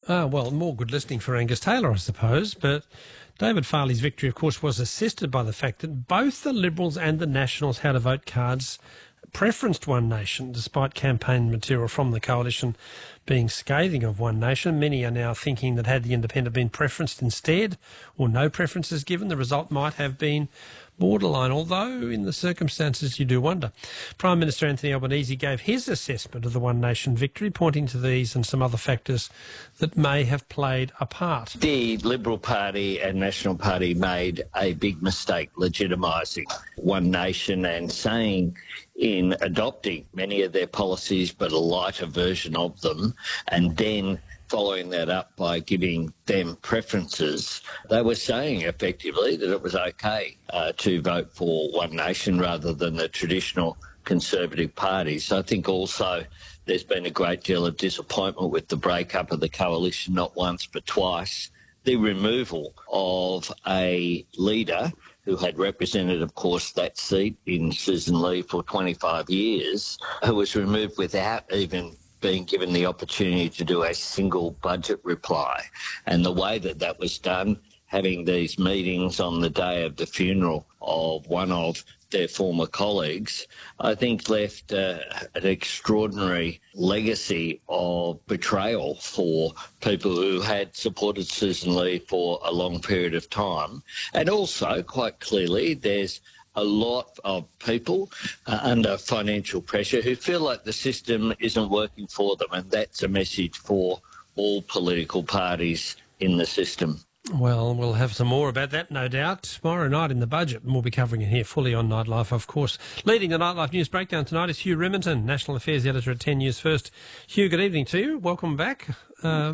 Well, more good listening for Angus Taylor, I suppose, but David Farley's victory, of course, was assisted by the fact that both the Liberals and the Nationals how to vote cards preferenced One Nation, despite campaign material from the coalition being scathing of One Nation. Many are now thinking that had the independent been preferenced instead, or no preferences given, the result might have been borderline, although in the circumstances you do wonder. Prime Minister Anthony Albanese gave his assessment of the One Nation victory, pointing to these and some other factors that may have played a part. The Liberal Party and National Party made a big mistake legitimising One Nation and saying in adopting many of their policies but a lighter version of them, and then following that up by giving them preferences. They were saying effectively that it was okay to vote for One Nation rather than the traditional Conservative Party. So I think also there's been a great deal of disappointment with the breakup of the coalition, not once but twice. The removal of a leader who had represented, of course, that seat in Susan Lee for 25 years, who was removed without even being given the opportunity to do a single budget reply. And the way that that was done, having these meetings on the day of the funeral of one of their former colleagues, I think left an extraordinary legacy of betrayal for people who had supported Susan Lee for a long period of time. And also, quite clearly, there's a lot of people under financial pressure who feel like the system isn't working for them, and that's a message for all political parties in the system. Well, we'll have some more about that, no doubt, tomorrow night in the budget, and we'll be covering it here fully on Nightlife, of course. Leading the Nightlife News Breakdown tonight is Hugh Remington, National Affairs Editor at 10 News First. Hugh, good evening to you. Welcome back. How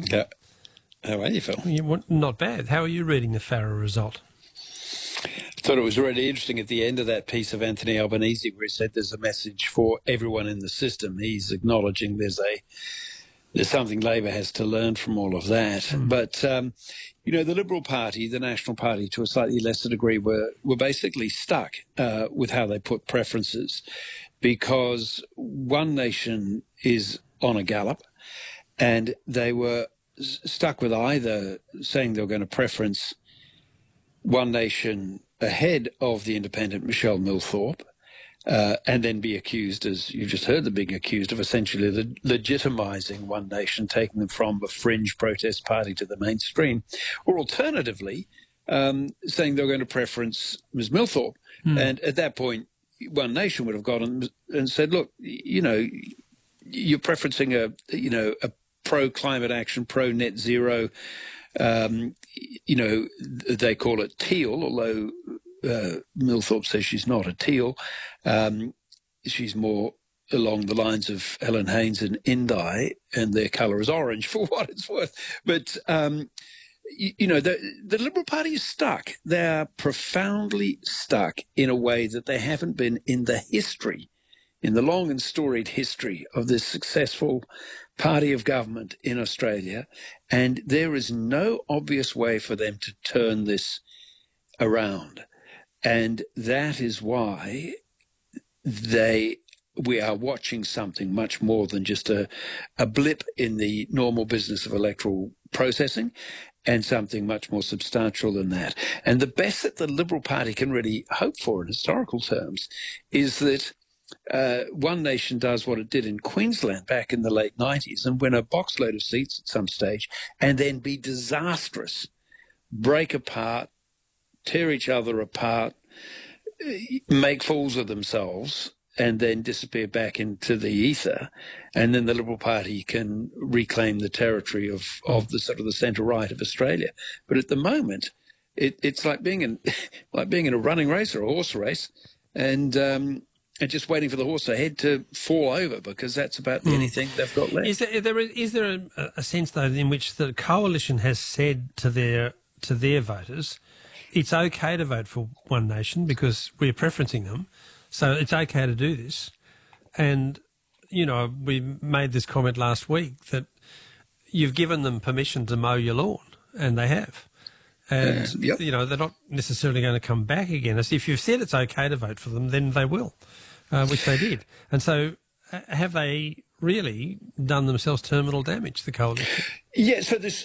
are you, Phil? Not bad. How are you reading the Farrer result? I thought it was really interesting at the end of that piece of Anthony Albanese where he said there's a message for everyone in the system. He's acknowledging there's something Labor has to learn from all of that. But, the Liberal Party, the National Party, to a slightly lesser degree, were basically stuck with how they put preferences, because One Nation is on a gallop, and they were stuck with either saying they were going to preference One Nation ahead of the independent Michelle Milthorpe, and then be accused, as you just heard, being accused of essentially legitimising One Nation, taking them from a fringe protest party to the mainstream, or alternatively, saying they were going to preference Ms Milthorpe. And at that point, One Nation would have gone and said, look, you're preferencing a pro-climate action, pro-net zero, they call it teal, although Milthorpe says she's not a teal. She's more along the lines of Helen Haynes and Indi, and their colour is orange, for what it's worth. But, the Liberal Party is stuck. They are profoundly stuck in a way that they haven't been in the long and storied history of this successful party of government in Australia, and there is no obvious way for them to turn this around. And that is why we are watching something much more than just a blip in the normal business of electoral processing, and something much more substantial than that. And the best that the Liberal Party can really hope for in historical terms is that One Nation does what it did in Queensland back in the late 90s and win a boxload of seats at some stage, and then be disastrous, break apart, tear each other apart, make fools of themselves, and then disappear back into the ether. And then the Liberal Party can reclaim the territory of the sort of the centre-right of Australia. But at the moment, it's like being in a running race or a horse race, and just waiting for the horse ahead to fall over, because that's about the only thing they've got left. Is there a sense, though, in which the coalition has said to their voters, it's okay to vote for One Nation because we're preferencing them, so it's okay to do this? And, we made this comment last week that you've given them permission to mow your lawn, and they have. And, they're not necessarily going to come back again. As if you've said it's okay to vote for them, then they will, which they did. And so have they really done themselves terminal damage, the coalition? Yeah, so there's